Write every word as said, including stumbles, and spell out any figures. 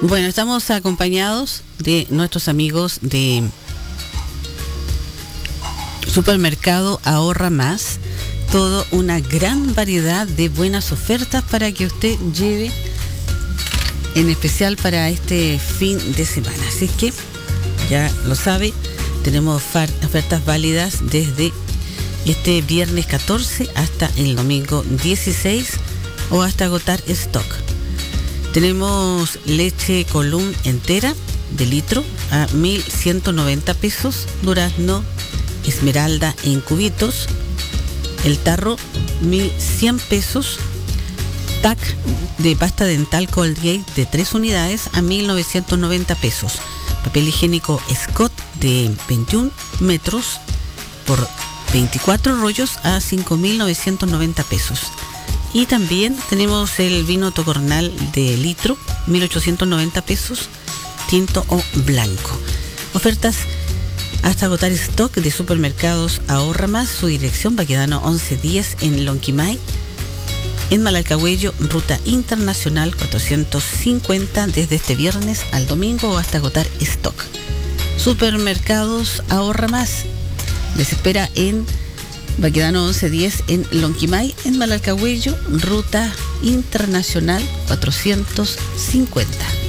Bueno, estamos acompañados de nuestros amigos de Supermercado Ahorra Más. Toda una gran variedad de buenas ofertas para que usted lleve, en especial para este fin de semana. Así que ya lo sabe, tenemos ofertas válidas desde este viernes catorce hasta el domingo dieciséis o hasta agotar stock. Tenemos leche Column entera de litro a mil ciento noventa pesos, durazno Esmeralda en cubitos, el tarro mil cien pesos, tac de pasta dental Colgate de tres unidades a mil novecientos noventa pesos, papel higiénico Scott de veintiún metros por veinticuatro rollos a cinco mil novecientos noventa pesos. Y también tenemos el vino Tocornal de litro, mil ochocientos noventa pesos, tinto o blanco. Ofertas hasta agotar stock de Supermercados Ahorra Más. Su dirección, Baquedano once diez en Lonquimay. En Malalcahuello, ruta internacional cuatrocientos cincuenta, desde este viernes al domingo o hasta agotar stock. Supermercados Ahorra Más les espera en Baquedano once diez en Lonquimay, en Malalcahuello, ruta internacional cuatrocientos cincuenta.